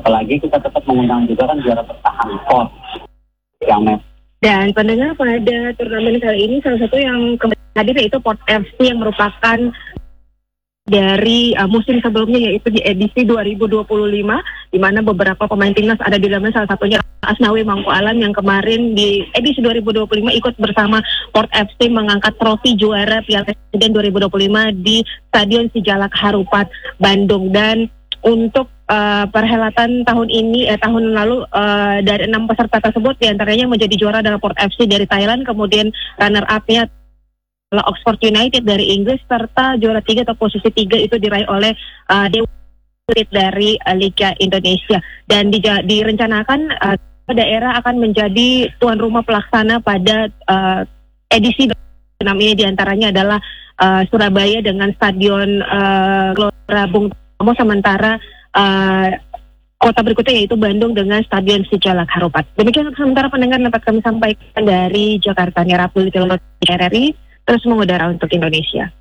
Apalagi kita tetap mengundang juga kan juara bertahan POT yang Dan pendengar, pada turnamen kali ini salah satu yang hadir yaitu Port FC yang merupakan dari musim sebelumnya, yaitu di edisi 2025, di mana beberapa pemain timnas ada di dalamnya, salah satunya Asnawi Mangku Alam yang kemarin di edisi 2025 ikut bersama Port FC mengangkat trofi juara Piala Presiden 2025 di Stadion Sijalak Harupat, Bandung. Dan untuk perhelatan tahun ini, tahun lalu dari 6 peserta tersebut diantaranya menjadi juara adalah Port FC dari Thailand, kemudian runner up-nya adalah Oxford United dari Inggris, serta juara 3 atau posisi 3 itu diraih oleh Dewa dari Liga Indonesia. Dan direncanakan daerah akan menjadi tuan rumah pelaksana pada edisi 6 ini, diantaranya adalah Surabaya dengan Stadion Gelora Bung Tomo, sementara kota berikutnya yaitu Bandung dengan Stadion Sijalak Harupat. Demikian sementara pendengar dapat kami sampaikan dari Jakarta. Nia Abdul, RRI, terus mengudara untuk Indonesia.